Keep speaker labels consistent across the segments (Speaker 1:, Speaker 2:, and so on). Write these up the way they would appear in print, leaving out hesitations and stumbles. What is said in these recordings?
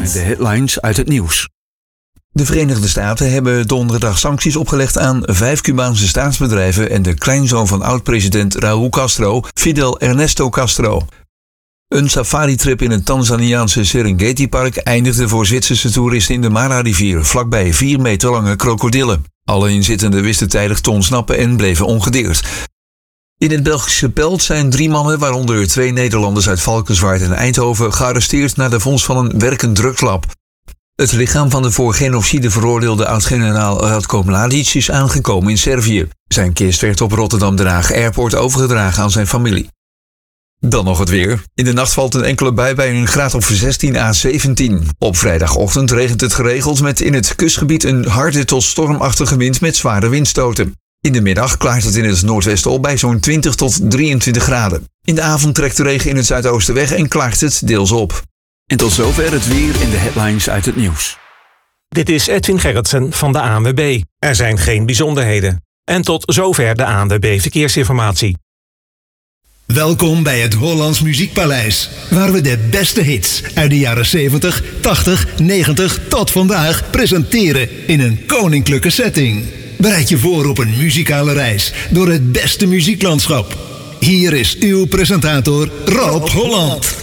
Speaker 1: de headlines uit het nieuws.
Speaker 2: De Verenigde Staten hebben donderdag sancties opgelegd aan 5 Cubaanse staatsbedrijven en de kleinzoon van oud-president Raúl Castro, Fidel Ernesto Castro. Een safari-trip in het Tanzaniaanse Serengeti-park eindigde voor Zwitserse toeristen in de Mara-rivier, vlakbij 4 meter lange krokodillen. Alle inzittenden wisten tijdig te ontsnappen en bleven ongedeerd. In het Belgische Pelt zijn 3 mannen, waaronder 2 Nederlanders uit Valkenswaard en Eindhoven, gearresteerd na de vondst van een werkend drugslab. Het lichaam van de voor genocide veroordeelde oud-generaal Ratko Mladic is aangekomen in Servië. Zijn kist werd op Rotterdam-Den Haag Airport overgedragen aan zijn familie. Dan nog het weer. In de nacht valt een enkele bui bij een graad of 16 à 17. Op vrijdagochtend regent het geregeld met in het kustgebied een harde tot stormachtige wind met zware windstoten. In de middag klaart het in het noordwesten op bij zo'n 20 tot 23 graden. In de avond trekt de regen in het zuidoosten weg en klaart het deels op.
Speaker 1: En tot zover het weer in de headlines uit het nieuws.
Speaker 3: Dit is Edwin Gerritsen van de ANWB. Er zijn geen bijzonderheden. En tot zover de ANWB Verkeersinformatie.
Speaker 4: Welkom bij het Hollands Muziekpaleis, waar we de beste hits uit de jaren 70, 80, 90 tot vandaag presenteren in een koninklijke setting. Bereid je voor op een muzikale reis door het beste muzieklandschap. Hier is uw presentator Rob Holland.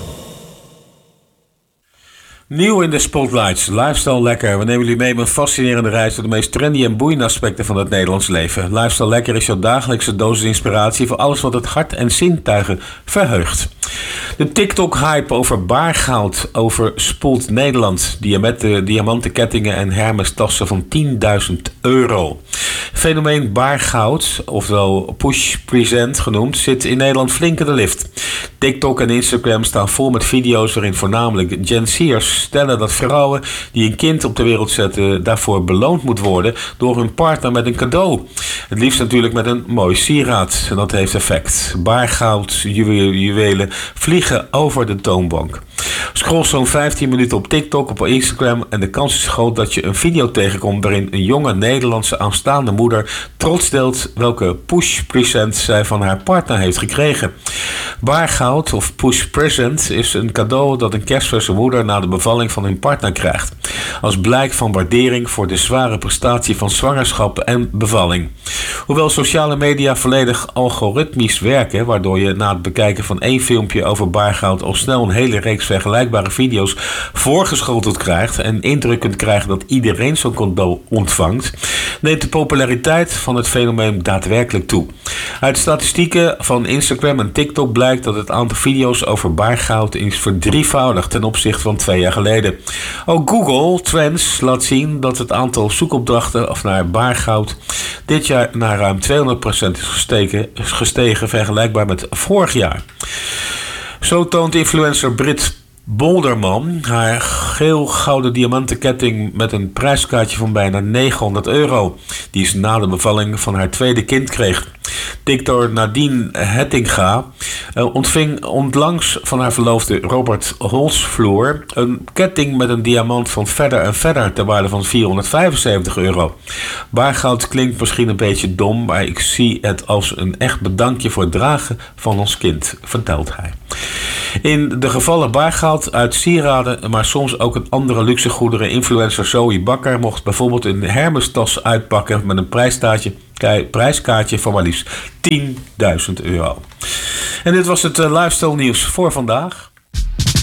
Speaker 5: Nieuw in de Spotlights, Lifestyle Lekker. We nemen jullie mee op een fascinerende reis door de meest trendy en boeiende aspecten van het Nederlands leven. Lifestyle Lekker is jouw dagelijkse dosis inspiratie voor alles wat het hart en zintuigen verheugt. De TikTok-hype over baargoud overspoelt Nederland. Diamanten kettingen en Hermes tassen van €10.000. Fenomeen baargoud, ofwel push present genoemd, zit in Nederland flink in de lift. TikTok en Instagram staan vol met video's waarin voornamelijk Gen Z'ers stellen dat vrouwen die een kind op de wereld zetten daarvoor beloond moet worden door hun partner met een cadeau. Het liefst natuurlijk met een mooi sieraad. En dat heeft effect. Baargoud, juwelen vliegen over de toonbank. Scroll zo'n 15 minuten op TikTok, op Instagram en de kans is groot dat je een video tegenkomt waarin een jonge Nederlandse aanstaande moeder trots deelt welke push present zij van haar partner heeft gekregen. Baargoud of push present is een cadeau dat een kerstverse moeder na de bevalling van hun partner krijgt. Als blijk van waardering voor de zware prestatie van zwangerschap en bevalling. Hoewel sociale media volledig algoritmisch werken, waardoor je na het bekijken van 1 filmpje over baargoud al snel een hele reeks vergelijkbare video's voorgeschoteld krijgt en indruk kunt krijgen dat iedereen zo'n cadeau ontvangt, neemt de populariteit van het fenomeen daadwerkelijk toe. Uit statistieken van Instagram en TikTok blijkt dat het aantal video's over baargoud is verdrievoudigd ten opzichte van 2 jaar geleden. Ook Google Trends laat zien dat het aantal zoekopdrachten naar baargoud dit jaar naar ruim 200% is gestegen vergelijkbaar met vorig jaar. Zo toont influencer Brit Bolderman haar geel-gouden diamantenketting met een prijskaartje van bijna €900, die ze na de bevalling van haar tweede kind kreeg. Dictor Nadine Hettinga ontving onlangs van haar verloofde Robert Holsvloer een ketting met een diamant van Verder en Verder ter waarde van €475. Baargoud klinkt misschien een beetje dom, maar ik zie het als een echt bedankje voor het dragen van ons kind, vertelt hij. In de gevallen baargoud uit sieraden, maar soms ook een andere luxe goederen, influencer Zoe Bakker mocht bijvoorbeeld een Hermes tas uitpakken met een prijskaartje van maar liefst €10.000. En dit was het lifestyle nieuws voor vandaag.